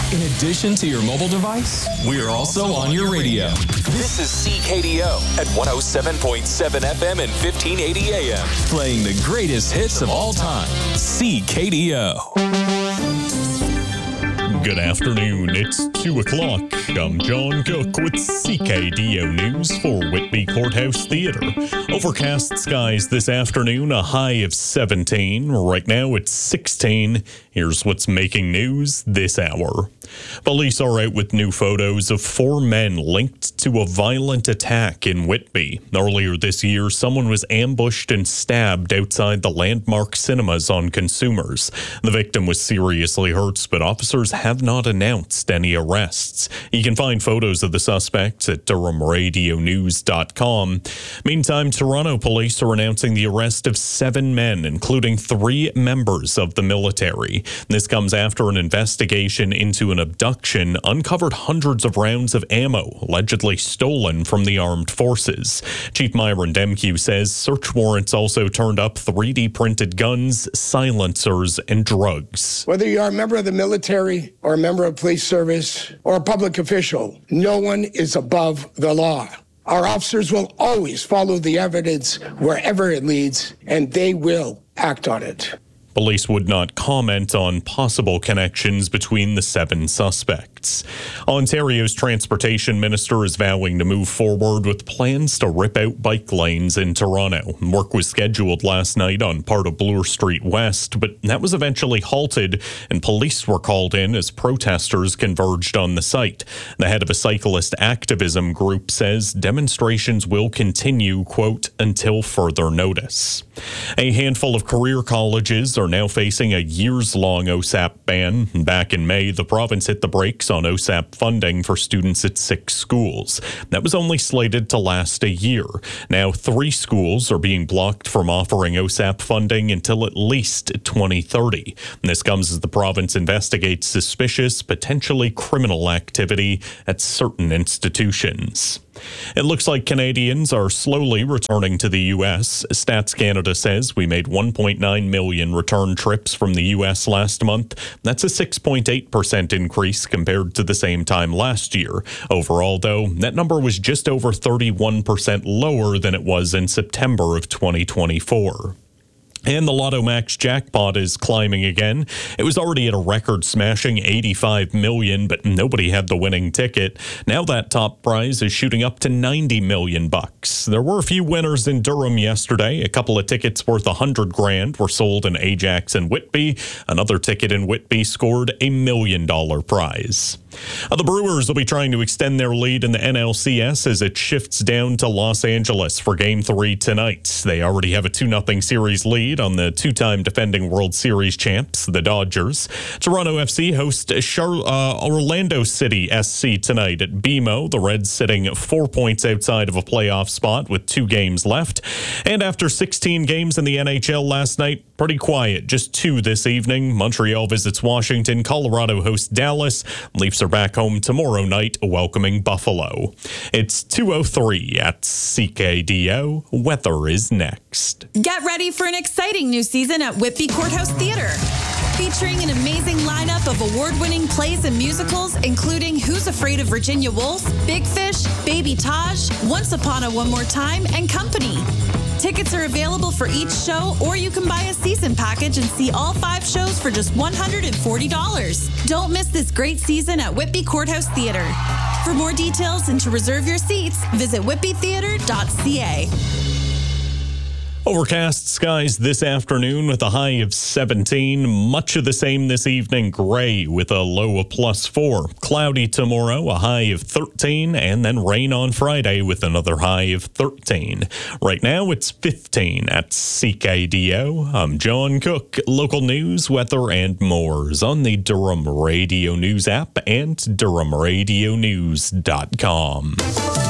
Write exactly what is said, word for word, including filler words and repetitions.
In addition to your mobile device, we're also on your radio. This is C K D O at one oh seven point seven F M and fifteen eighty A M. Playing the greatest hits of all time. C K D O. Good afternoon. It's two o'clock. I'm John Cook with C K D O News for Whitby Courthouse Theatre. Overcast skies this afternoon, a high of seventeen. Right now it's sixteen. Here's what's making news this hour. Police are out with new photos of four men linked to a violent attack in Whitby. Earlier this year, someone was ambushed and stabbed outside the Landmark Cinemas on Consumers. The victim was seriously hurt, but officers have not announced any arrests. You can find photos of the suspects at Durham Radio News dot com. Meantime, Toronto police are announcing the arrest of seven men, including three members of the military. This comes after an investigation into an abduction uncovered hundreds of rounds of ammo allegedly stolen from the armed forces. Chief Myron Demkew says search warrants also turned up three D printed guns, silencers, and drugs. Whether you are a member of the military or a member of police service or a public official, no one is above the law. Our officers will always follow the evidence wherever it leads, and they will act on it. Police would not comment on possible connections between the seven suspects. Ontario's transportation minister is vowing to move forward with plans to rip out bike lanes in Toronto. Work was scheduled last night on part of Bloor Street West, but that was eventually halted, and police were called in as protesters converged on the site. The head of a cyclist activism group says demonstrations will continue, quote, until further notice. A handful of career colleges are now facing a years-long O S A P ban. Back in May, the province hit the brakes on O S A P funding for students at six schools. That was only slated to last a year. Now, three schools are being blocked from offering O S A P funding until at least twenty thirty. This comes as the province investigates suspicious, potentially criminal activity at certain institutions. It looks like Canadians are slowly returning to the U S. Stats Canada says we made one point nine million return trips from the U S last month. That's a six point eight percent increase compared to the same time last year. Overall, though, that number was just over thirty-one percent lower than it was in September of twenty twenty-four. And the Lotto Max jackpot is climbing again. It was already at a record-smashing eighty-five million dollars, but nobody had the winning ticket. Now that top prize is shooting up to ninety million bucks. There were a few winners in Durham yesterday. A couple of tickets worth one hundred grand were sold in Ajax and Whitby. Another ticket in Whitby scored a million-dollar prize. Uh, the Brewers will be trying to extend their lead in the N L C S as it shifts down to Los Angeles for Game three tonight. They already have a two nothing series lead on the two-time defending World Series champs, the Dodgers. Toronto F C host Char- uh, Orlando City S C tonight at B M O. The Reds sitting four points outside of a playoff spot with two games left. And after sixteen games in the N H L last night, pretty quiet. Just two this evening. Montreal visits Washington. Colorado hosts Dallas. Leafs are back home tomorrow night, welcoming Buffalo. It's two oh three at C K D O. Weather is next. Get ready for an exciting new season at Whitby Courthouse Theatre. Featuring an amazing lineup of award-winning plays and musicals, including Who's Afraid of Virginia Woolf, Big Fish, Baby Taj, Once Upon a One More Time, and Company. Tickets are available for each show, or you can buy a season package and see all five shows for just one hundred forty dollars. Don't miss this great season at Whitby Courthouse Theatre. For more details and to reserve your seats, visit whitby theatre dot c a. Overcast skies this afternoon with a high of seventeen. Much of the same this evening, gray with a low of plus four. Cloudy tomorrow, a high of thirteen, and then rain on Friday with another high of thirteen. Right now, it's fifteen at C K D O. I'm John Cook. Local news, weather, and more is on the Durham Radio News app and durham radio news dot com.